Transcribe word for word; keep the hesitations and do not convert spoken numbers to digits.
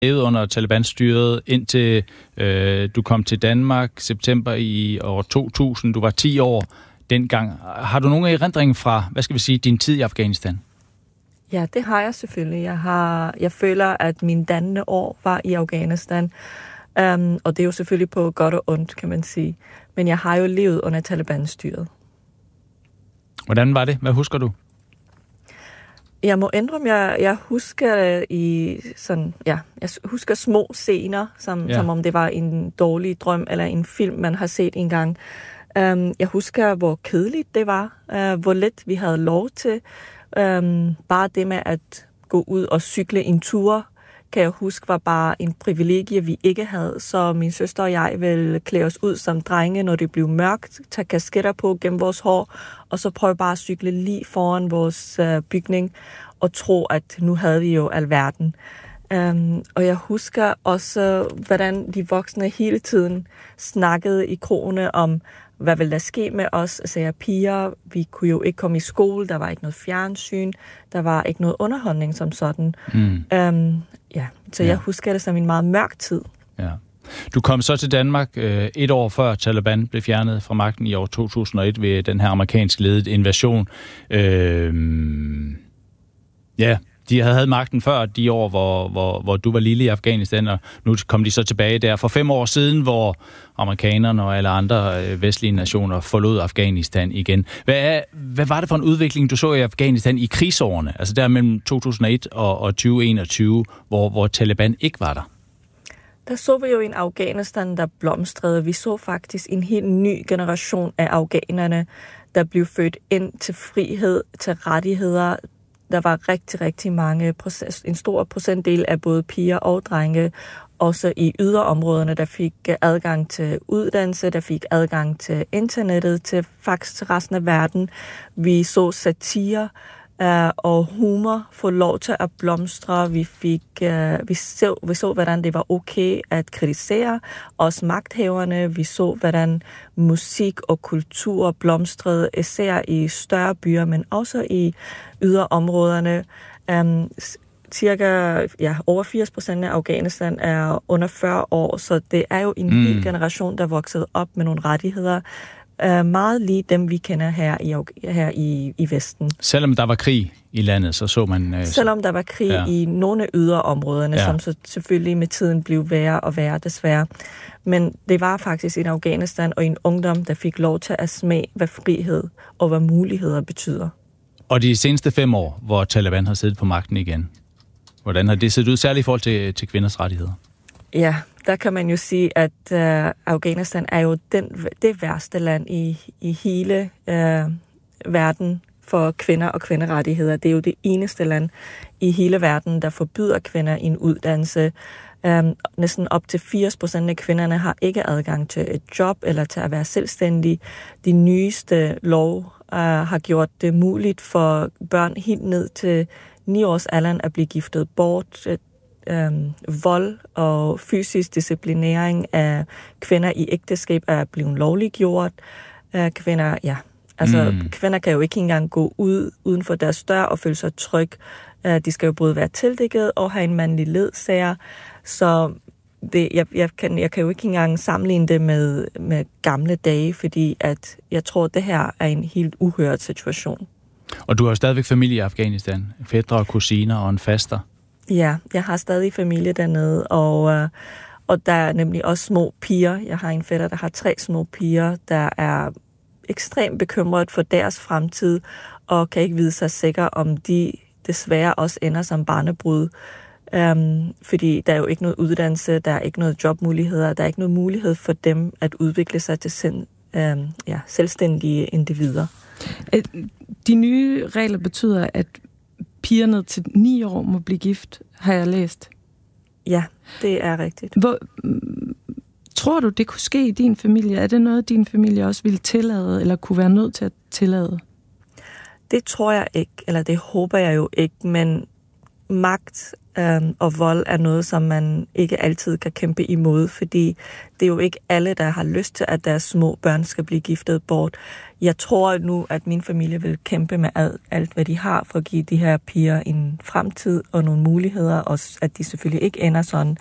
levede under Taliban-styret, indtil øh, du kom til Danmark september i år to tusind. Du var ti år dengang. Har du nogen erindring fra, hvad skal vi sige, din tid i Afghanistan? Ja, det har jeg selvfølgelig. Jeg, har, jeg føler, at min dannende år var i Afghanistan. Um, og det er jo selvfølgelig på godt og ondt, kan man sige. Men jeg har jo levet under Taliban-styret. Hvordan var det? Hvad husker du? Jeg må indrømme, jeg, jeg husker i sådan, ja, jeg husker små scener, som, ja. som om det var en dårlig drøm eller en film, man har set en gang. Um, jeg husker, hvor kedeligt det var, uh, hvor lidt vi havde lov til. Um, bare det med at gå ud og cykle en tur, kan jeg huske, var bare en privilegie, vi ikke havde. Så min søster og jeg ville klæde os ud som drenge, når det blev mørkt, tage kasketter på gennem vores hår, og så prøve bare at cykle lige foran vores uh, bygning, og tro, at nu havde vi jo alverden. Um, og jeg husker også, hvordan de voksne hele tiden snakkede i krogene om, hvad vil der ske med os? Altså jeg piger, vi kunne jo ikke komme i skole, der var ikke noget fjernsyn, der var ikke noget underholdning som sådan. Mm. Um, ja, så ja. Jeg husker det som en meget mørk tid. Ja. Du kom så til Danmark øh, et år før Taliban blev fjernet fra magten i år to tusind og et ved den her amerikansk ledede invasion. Øh, ja, de havde havde magten før de år, hvor, hvor, hvor du var lille i Afghanistan, og nu kom de så tilbage der for fem år siden, hvor amerikanerne og alle andre vestlige nationer forlod Afghanistan igen. Hvad, er, hvad var det for en udvikling, du så i Afghanistan i krigsårene, altså der mellem to tusind og et og, og tyve enogtyve, hvor, hvor Taliban ikke var der? Der så vi jo en Afghanistan, der blomstrede. Vi så faktisk en helt ny generation af afghanerne, der blev født ind til frihed, til rettigheder. Der var rigtig, rigtig mange, en stor procentdel af både piger og drenge, også i yderområderne, der fik adgang til uddannelse, der fik adgang til internettet, til faktisk til resten af verden. Vi så satire uh, og humor få lov til at blomstre. Vi, fik, uh, vi, så, vi så, hvordan det var okay at kritisere os magthaverne. Vi så, hvordan musik og kultur blomstrede, især i større byer, men også i yderområderne. Um, cirka ja, over firs procent af Afghanistan er under fyrre år, så det er jo en mm. hel generation, der voksede op med nogle rettigheder. Uh, meget lige dem, vi kender her i, her i, i Vesten. Selvom der var krig i landet, så så man... Uh, Selvom der var krig ja. i nogle af yderområderne, ja. som så selvfølgelig med tiden blev værre og værre, desværre. Men det var faktisk en Afghanistan og en ungdom, der fik lov til at smage, hvad frihed og hvad muligheder betyder. Og de seneste fem år, hvor Taliban har siddet på magten igen, hvordan har det set ud, særligt i forhold til, til kvinders rettigheder? Ja, der kan man jo sige, at uh, Afghanistan er jo den, det værste land i, i hele uh, verden for kvinder og kvinderettigheder. Det er jo det eneste land i hele verden, der forbyder kvinder en uddannelse. Um, næsten op til firs procent af kvinderne har ikke adgang til et job eller til at være selvstændige. De nyeste lov uh, har gjort det muligt for børn helt ned til ni års alderen at blive giftet bort. Um, vold og fysisk disciplinering af kvinder i ægteskab er blevet lovliggjort. Uh, kvinder, ja, altså mm. kvinder kan jo ikke engang gå ud uden for deres dør og føle sig tryg. Uh, de skal jo både være tildækket og have en mandlig ledsager. Så det, jeg, jeg, kan, jeg kan jo ikke engang sammenligne det med, med gamle dage, fordi at jeg tror, at det her er en helt uhørt situation. Og du har stadigvæk familie i Afghanistan? Fætre og kusiner og en faster? Ja, jeg har stadig familie dernede, og, og der er nemlig også små piger. Jeg har en fætter, der har tre små piger, der er ekstremt bekymret for deres fremtid, og kan ikke vide sig sikre, om de desværre også ender som barnebrud. Um, fordi der er jo ikke noget uddannelse, der er ikke noget jobmuligheder, der er ikke noget mulighed for dem at udvikle sig til sind, um, ja, selvstændige individer. De nye regler betyder, at piger ned til ni år må blive gift, har jeg læst. Ja, det er rigtigt. Hvor, tror du, det kunne ske i din familie? Er det noget, din familie også ville tillade, eller kunne være nødt til at tillade? Det tror jeg ikke, eller det håber jeg jo ikke, men magt Øhm, og vold er noget, som man ikke altid kan kæmpe imod, fordi det er jo ikke alle, der har lyst til, at deres små børn skal blive giftet bort. Jeg tror nu, at min familie vil kæmpe med alt, alt hvad de har, for at give de her piger en fremtid og nogle muligheder, og at de selvfølgelig ikke ender sådan.